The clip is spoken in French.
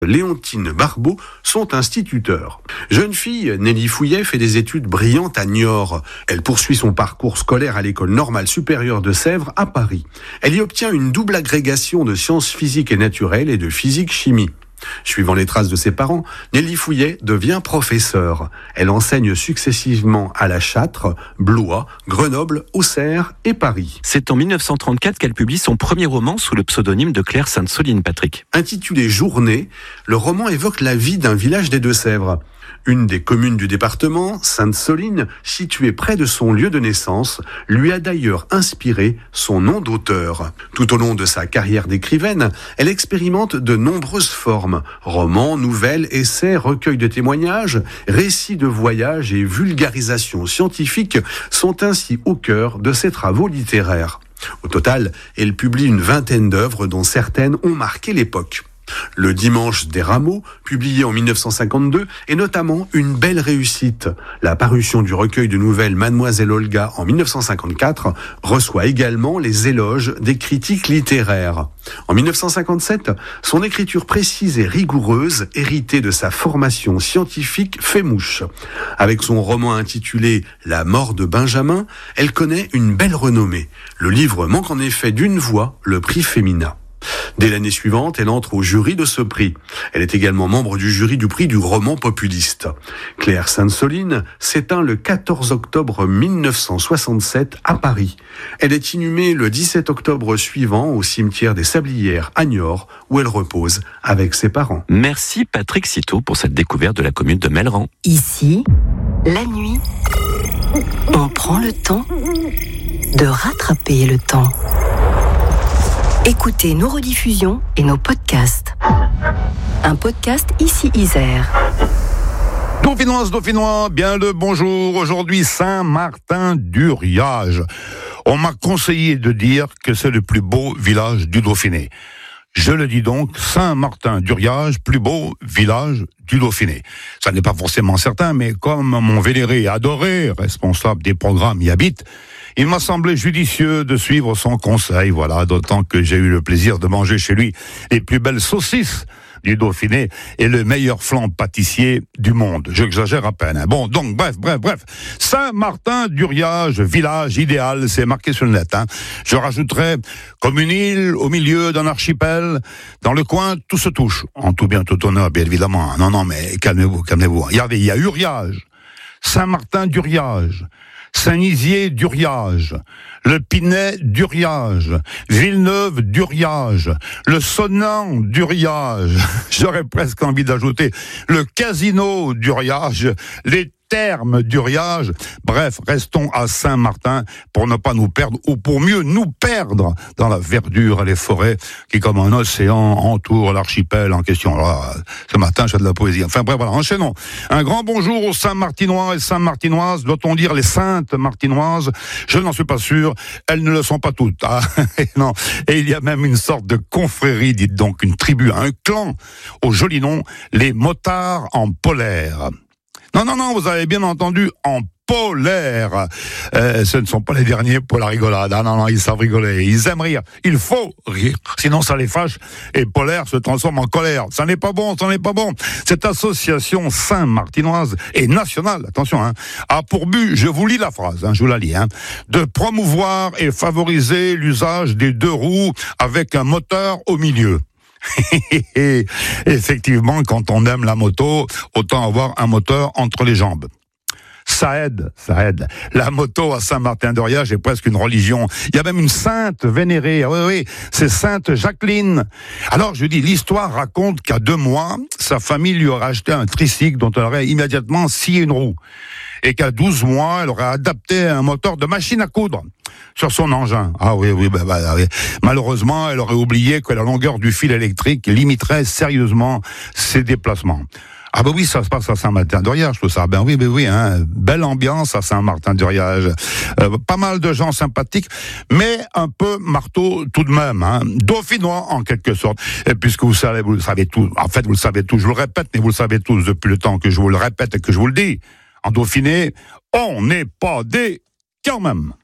Léontine Barbeau sont instituteurs. Jeune fille, Nelly Fouillet fait des études brillantes à Niort. Elle poursuit son parcours scolaire à l'École normale supérieure de Sèvres à Paris. Elle y obtient une double agrégation de sciences physiques et naturelles et de physique-chimie. Suivant les traces de ses parents, Nelly Fouillet devient professeure. Elle enseigne successivement à La Châtre, Blois, Grenoble, Auxerre et Paris. C'est en 1934 qu'elle publie son premier roman sous le pseudonyme de Claire Sainte-Soline, Patrick. Intitulé Journée, le roman évoque la vie d'un village des Deux-Sèvres. Une des communes du département, Sainte-Soline, située près de son lieu de naissance, lui a d'ailleurs inspiré son nom d'auteur. Tout au long de sa carrière d'écrivaine, elle expérimente de nombreuses formes. Romans, nouvelles, essais, recueils de témoignages, récits de voyages et vulgarisation scientifique sont ainsi au cœur de ses travaux littéraires. Au total, elle publie une vingtaine d'œuvres dont certaines ont marqué l'époque. Le Dimanche des Rameaux, publié en 1952, est notamment une belle réussite. La parution du recueil de nouvelles Mademoiselle Olga en 1954 reçoit également les éloges des critiques littéraires. En 1957, son écriture précise et rigoureuse, héritée de sa formation scientifique, fait mouche. Avec son roman intitulé La mort de Benjamin, elle connaît une belle renommée. Le livre manque en effet d'une voix le prix Femina. Dès l'année suivante, elle entre au jury de ce prix. Elle est également membre du jury du prix du roman populiste. Claire Sainte-Soline s'éteint le 14 octobre 1967 à Paris. Elle est inhumée le 17 octobre suivant au cimetière des Sablières à Niort, où elle repose avec ses parents. Merci Patrick Citeau pour cette découverte de la commune de Melleran. Ici, la nuit, on prend le temps de rattraper le temps. Écoutez nos rediffusions et nos podcasts. Un podcast Ici Isère. Dauphinois, bien le bonjour. Aujourd'hui, Saint-Martin-d'Uriage. On m'a conseillé de dire que c'est le plus beau village du Dauphiné. Je le dis donc, Saint-Martin-d'Uriage, plus beau village du Dauphiné. Ça n'est pas forcément certain, mais comme mon vénéré et adoré responsable des programmes y habite, il m'a semblé judicieux de suivre son conseil, voilà, d'autant que j'ai eu le plaisir de manger chez lui les plus belles saucisses du Dauphiné et le meilleur flan pâtissier du monde. J'exagère à peine. Bon, donc, bref. Saint-Martin-d'Uriage, village idéal, c'est marqué sur le net. Je rajouterais, comme une île au milieu d'un archipel, dans le coin, tout se touche. En tout bien, tout honneur, bien évidemment. Non, mais calmez-vous. Regardez, il y a Uriage, Saint-Martin-d'Uriage, Saint-Nizier-d'Uriage, le Pinet d'Uriage, Villeneuve d'Uriage, le Sonant d'Uriage, j'aurais presque envie d'ajouter le Casino d'Uriage, les Thermes d'Uriage. Bref, restons à Saint-Martin pour ne pas nous perdre, ou pour mieux nous perdre dans la verdure et les forêts qui, comme un océan, entourent l'archipel en question. Alors, ce matin, j'ai de la poésie. Enfin bref, voilà, enchaînons. Un grand bonjour aux Saint-Martinois et Saint-Martinoises. Doit-on dire les Saintes Martinoises? Je n'en suis pas sûr. Elles ne le sont pas toutes. Non. Et il y a même une sorte de confrérie, dites donc, une tribu, un clan, au joli nom, les motards en polaire. Non, vous avez bien entendu, en polaire. Ce ne sont pas les derniers pour la rigolade. Non, ils savent rigoler. Ils aiment rire. Il faut rire. Sinon, ça les fâche. Et polaire se transforme en colère. Ça n'est pas bon. Cette association saint-martinoise et nationale, attention, a pour but, je vous lis la phrase, je vous la lis, de promouvoir et favoriser l'usage des deux roues avec un moteur au milieu. Effectivement, quand on aime la moto, autant avoir un moteur entre les jambes. Ça aide. La moto à Saint-Martin-d'Uriage est presque une religion. Il y a même une sainte vénérée. Oui, c'est Sainte Jacqueline. Alors, je dis, l'histoire raconte qu'à 2 mois, sa famille lui aurait acheté un tricycle dont elle aurait immédiatement scié une roue. Et qu'à 12 mois, elle aurait adapté un moteur de machine à coudre sur son engin. Oui. Malheureusement, elle aurait oublié que la longueur du fil électrique limiterait sérieusement ses déplacements. Oui, ça se passe à Saint-Martin-d'Uriage, tout ça. Oui, belle ambiance à Saint-Martin-d'Uriage. Pas mal de gens sympathiques, mais un peu marteau tout de même. Dauphinois, en quelque sorte. Et puisque vous le savez tous. En fait, vous le savez tous, je vous le répète, mais vous le savez tous depuis le temps que je vous le répète et que je vous le dis. En Dauphiné, on n'est pas des quand même.